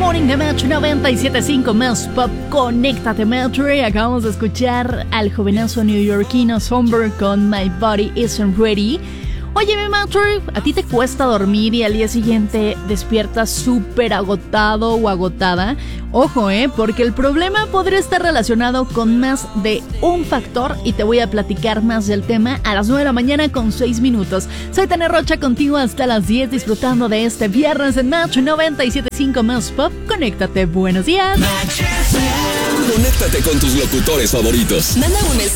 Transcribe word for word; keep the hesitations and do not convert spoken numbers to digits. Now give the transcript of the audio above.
Morning de Metro noventa y siete punto cinco más Pop. Conéctate, Metro. Y acabamos de escuchar al jovenazo neoyorquino Somber con My Body Isn't Ready. Oye, mi Metro, ¿a ti te cuesta dormir y al día siguiente despiertas súper agotado o agotada? Ojo, eh, porque el problema podría estar relacionado con más de un factor y te voy a platicar más del tema a las nueve de la mañana con seis minutos. Soy Tania Rocha, contigo hasta las diez, disfrutando de este viernes en Metro noventa y siete punto cinco más Pop. Conéctate, buenos días. Conéctate con tus locutores favoritos. Manda un mensaje